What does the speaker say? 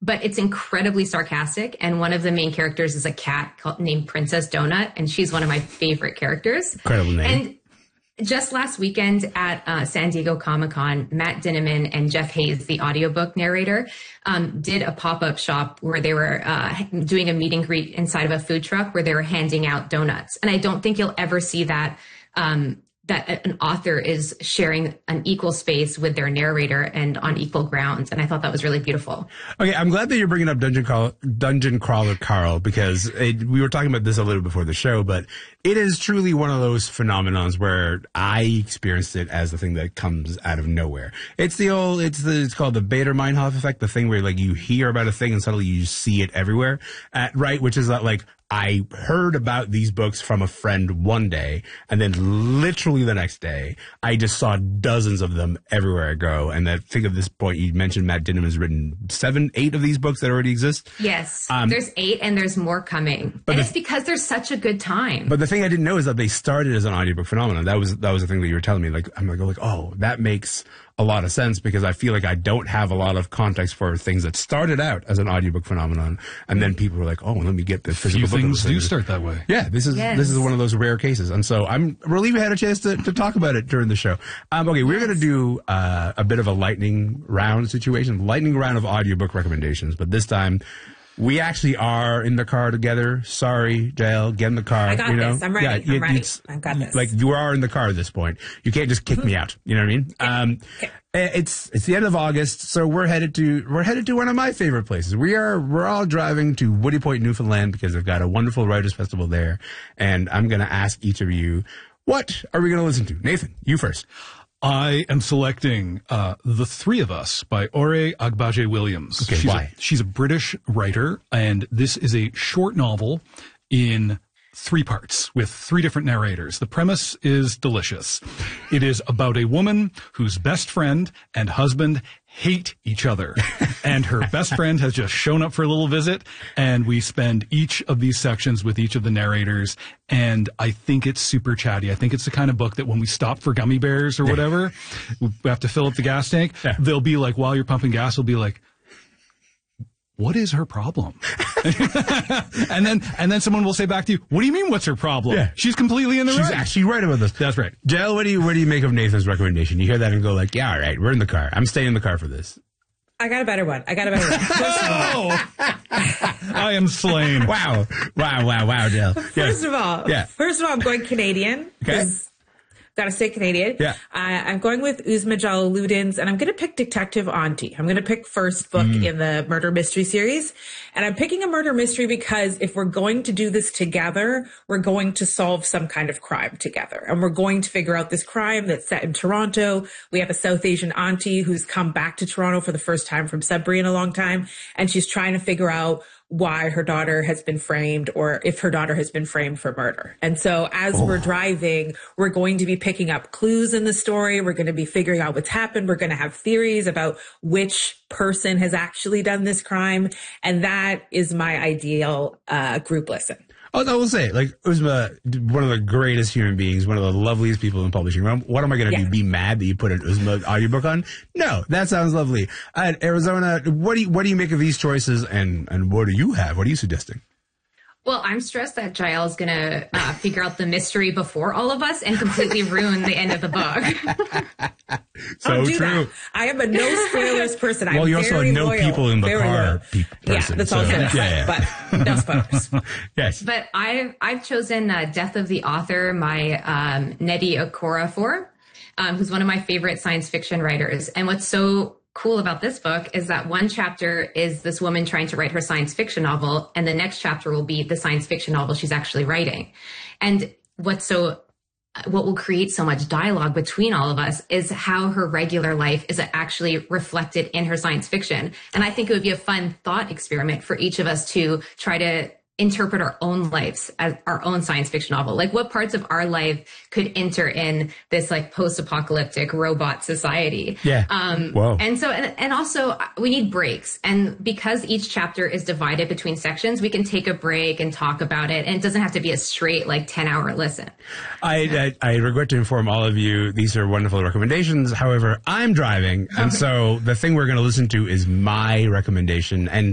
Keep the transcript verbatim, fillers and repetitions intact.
but it's incredibly sarcastic. And one of the main characters is a cat called, named Princess Donut, and she's one of my favorite characters. Incredible name. And just last weekend at uh, San Diego Comic-Con, Matt Dinneman and Jeff Hayes, the audiobook narrator, um, did a pop-up shop where they were uh, doing a meet and greet inside of a food truck where they were handing out donuts. And I don't think you'll ever see that um, that an author is sharing an equal space with their narrator and on equal grounds. And I thought that was really beautiful. Okay, I'm glad that you're bringing up Dungeon, Crawl, Dungeon Crawler Carl, because it, we were talking about this a little before the show, but it is truly one of those phenomenons where I experienced it as the thing that comes out of nowhere. It's the old, it's the, it's called the Bader-Meinhof effect, the thing where like you hear about a thing and suddenly you see it everywhere, uh, right? Which is that like, I heard about these books from a friend one day, and then literally the next day, I just saw dozens of them everywhere I go. And I think at this point, you mentioned Matt Dinneman has written seven, eight of these books that already exist. Yes, um, there's eight, and there's more coming. But and the, it's because there's such a good time. But the thing I didn't know is that they started as an audiobook phenomenon. That was that was the thing that you were telling me. Like I'm like, like oh, that makes a lot of sense, because I feel like I don't have a lot of context for things that started out as an audiobook phenomenon, and then people were like, "Oh, let me get the physical book." Few things do start that way. Yeah, this is yes. this is one of those rare cases, and so I'm relieved we had a chance to, to talk about it during the show. Um, okay, we're yes. going to do uh, a bit of a lightning round situation, lightning round of audiobook recommendations, but this time. We actually are in the car together. Sorry, Jael, get in the car. I got you know? this. I'm ready. Yeah, I'm it, ready. It's, I got this. Like you are in the car at this point. You can't just kick me out. You know what I mean? Okay. Um, okay. It's it's the end of August, so we're headed to we're headed to one of my favorite places. We are we're all driving to Woody Point, Newfoundland, because they've got a wonderful writers festival there, and I'm going to ask each of you, what are we going to listen to? Nathan, you first. I am selecting uh, The Three of Us by Ore Agbaje-Williams. Okay, she's why? A, she's a British writer, and this is a short novel in three parts with three different narrators. The premise is delicious. It is about a woman whose best friend and husband hate each other. And her best friend has just shown up for a little visit, and we spend each of these sections with each of the narrators. And I think it's super chatty. I think it's the kind of book that when we stop for gummy bears or whatever, we have to fill up the gas tank. Yeah. They'll be like, while you're pumping gas, they'll be like, what is her problem? and then, and then someone will say back to you, what do you mean, what's her problem? Yeah. She's completely in the She's right. actually right about this. That's right. Jael, what do you what do you make of Nathan's recommendation? You hear that and go like, yeah, all right, we're in the car. I'm staying in the car for this. I got a better one. I got a better one. First of all, I am slain. Wow. Wow, wow, wow, Jael. First Yes. of all, Yeah. first of all, I'm going Canadian. Okay. 'Cause Gotta stay Canadian. Yeah. Uh, I'm going with Uzma Jalaluddin's, and I'm going to pick Detective Auntie. I'm going to pick first book Mm. in the murder mystery series. And I'm picking a murder mystery because if we're going to do this together, we're going to solve some kind of crime together. And we're going to figure out this crime that's set in Toronto. We have a South Asian auntie who's come back to Toronto for the first time from Sudbury in a long time. And she's trying to figure out why her daughter has been framed, or if her daughter has been framed for murder. And so as Oh. we're driving, we're going to be picking up clues in the story. We're going to be figuring out what's happened. We're going to have theories about which person has actually done this crime. And that is my ideal uh, group listen. Oh, I will say, like, Uzma, one of the greatest human beings, one of the loveliest people in publishing. What am I going to Yeah. do? Be mad that you put an Uzma audiobook on? No, that sounds lovely. Uh, Arizona, what do you, what do you make of these choices, and, and what do you have? What are you suggesting? Well, I'm stressed that Jael is going to uh, figure out the mystery before all of us and completely ruin the end of the book. So I'll do true. that. I am a no spoilers person. Well, I'm you also very know loyal, people in the very car loyal. pe- Yeah, person, that's so- also yeah, right, yeah. but no spoilers. Yes. But I've, I've chosen uh, Death of the Author, my um, Nnedi Okorafor, um, who's one of my favorite science fiction writers. And what's so cool about this book is that one chapter is this woman trying to write her science fiction novel, and the next chapter will be the science fiction novel she's actually writing. And what's so what will create so much dialogue between all of us is how her regular life is actually reflected in her science fiction. And I think it would be a fun thought experiment for each of us to try to interpret our own lives as our own science fiction novel. Like, what parts of our life could enter in this like post-apocalyptic robot society? Yeah. Um, Whoa. and so, and, and also we need breaks. And because each chapter is divided between sections, we can take a break and talk about it. And it doesn't have to be a straight like ten hour listen. I, I, I regret to inform all of you, these are wonderful recommendations. However, I'm driving, and so the thing we're going to listen to is my recommendation. And